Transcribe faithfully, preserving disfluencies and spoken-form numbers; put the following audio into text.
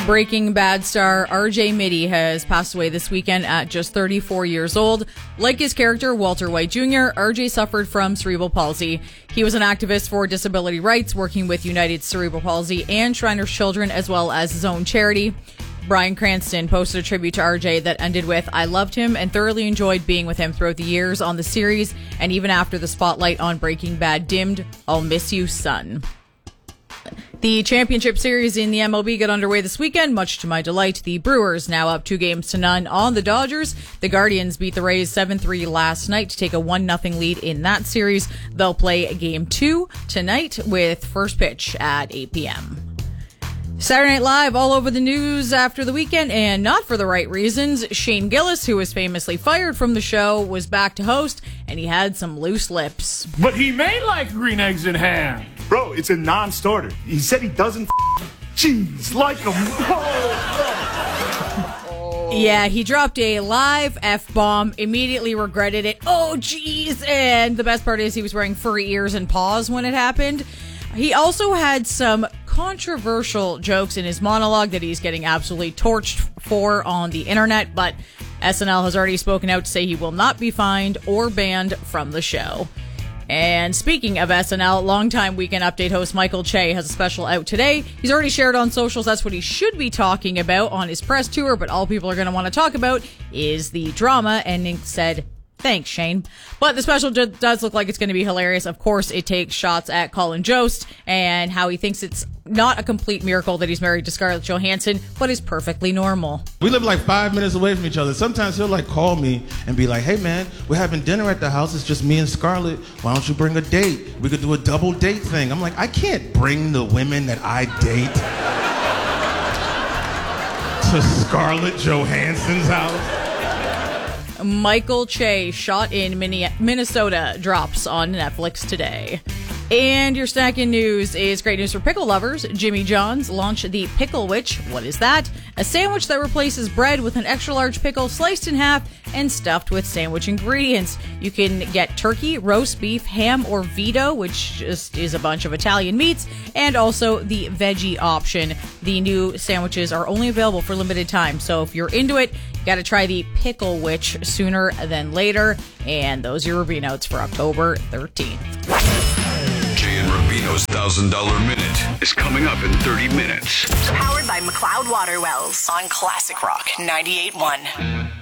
Breaking Bad star R J Mitte has passed away this weekend at just thirty-four years old. Like his character, Walter White Junior, R J suffered from cerebral palsy. He was an activist for disability rights, working with United Cerebral Palsy and Shriners Children, as well as his own charity. Bryan Cranston posted a tribute to R J that ended with, "I loved him and thoroughly enjoyed being with him throughout the years on the series, and even after the spotlight on Breaking Bad dimmed. I'll miss you, son." The championship series in the M L B got underway this weekend, much to my delight. The Brewers now up two games to none on the Dodgers. The Guardians beat the Rays seven three last night to take a one nothing lead in that series. They'll play game two tonight with first pitch at eight p.m. Saturday Night Live all over the news after the weekend, and not for the right reasons. Shane Gillis, who was famously fired from the show, was back to host, and he had some loose lips. But he may like green eggs and ham. Bro, it's a non-starter. He said he doesn't f- cheese like him. Oh. Yeah, he dropped a live F-bomb, immediately regretted it. Oh, jeez. And the best part is he was wearing furry ears and paws when it happened. He also had some controversial jokes in his monologue that he's getting absolutely torched for on the internet, but S N L has already spoken out to say he will not be fined or banned from the show. And speaking of S N L, longtime Weekend Update host Michael Che has a special out today. He's already shared on socials that's what he should be talking about on his press tour, but all people are going to want to talk about is the drama, and instead, thanks, Shane. But the special d- does look like it's going to be hilarious. Of course, it takes shots at Colin Jost and how he thinks it's not a complete miracle that he's married to Scarlett Johansson, but is perfectly normal. We live like five minutes away from each other. Sometimes he'll like call me and be like, "Hey man, we're having dinner at the house. It's just me and Scarlett. Why don't you bring a date? We could do a double date thing." I'm like, I can't bring the women that I date to Scarlett Johansson's house. Michael Che, shot in Minnesota, drops on Netflix today. And your snack in news is great news for pickle lovers. Jimmy John's launched the Pickle Witch. What is that? A sandwich that replaces bread with an extra large pickle sliced in half and stuffed with sandwich ingredients. You can get turkey, roast beef, ham, or Vito, which just is a bunch of Italian meats, and also the veggie option. The new sandwiches are only available for limited time, so if you're into it, you got to try the Pickle Witch sooner than later. And those are your review notes for October thirteenth. Jay and Rubino's one thousand dollars Minute is coming up in thirty minutes. Powered by McLeod Water Wells on Classic Rock ninety-eight point one.